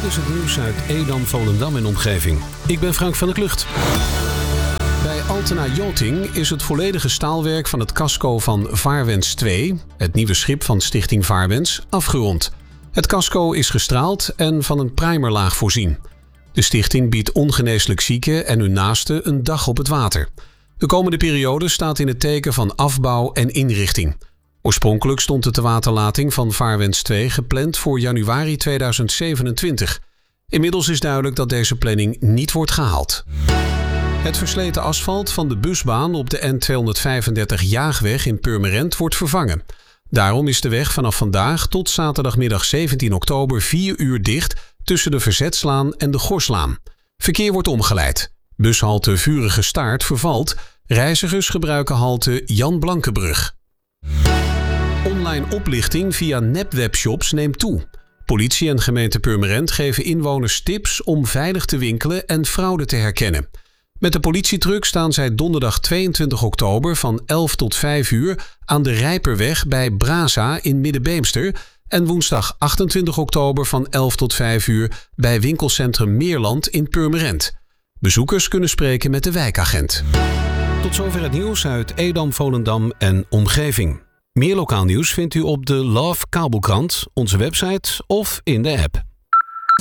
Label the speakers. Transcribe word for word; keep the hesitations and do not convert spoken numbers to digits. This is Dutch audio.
Speaker 1: is het nieuws uit Edam, Volendam en omgeving. Ik ben Frank van der Klucht. Bij Altena Yachting is het volledige staalwerk van het casco van Vaarwens twee, het nieuwe schip van Stichting Vaarwens, afgerond. Het casco is gestraald en van een primerlaag voorzien. De stichting biedt ongeneeslijk zieken en hun naasten een dag op het water. De komende periode staat in het teken van afbouw en inrichting. Oorspronkelijk stond de tewaterlating van Vaarwens twee gepland voor januari tweeduizend zevenentwintig. Inmiddels is duidelijk dat deze planning niet wordt gehaald. Het versleten asfalt van de busbaan op de N tweehonderdvijfendertig Jaagweg in Purmerend wordt vervangen. Daarom is de weg vanaf vandaag tot zaterdagmiddag zeventien oktober vier uur dicht tussen de Verzetslaan en de Gorslaan. Verkeer wordt omgeleid. Bushalte Vurige Staart vervalt. Reizigers gebruiken halte Jan Blankenbrug. Online oplichting via nepwebshops neemt toe. Politie en gemeente Purmerend geven inwoners tips om veilig te winkelen en fraude te herkennen. Met de politietruck staan zij donderdag tweeëntwintig oktober van elf tot vijf uur aan de Rijperweg bij Braza in Middenbeemster en woensdag achtentwintig oktober van elf tot vijf uur bij winkelcentrum Meerland in Purmerend. Bezoekers kunnen spreken met de wijkagent. Tot zover het nieuws uit Edam, Volendam en omgeving. Meer lokaal nieuws vindt u op de Love Kabelkrant, onze website of in de app.